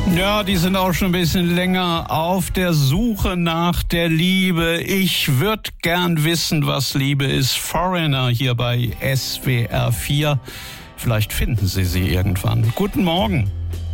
Ja, die sind auch schon ein bisschen länger auf der Suche nach der Liebe. Ich würde gern wissen, was Liebe ist. Foreigner hier bei SWR 4. Vielleicht finden Sie sie irgendwann. Guten Morgen.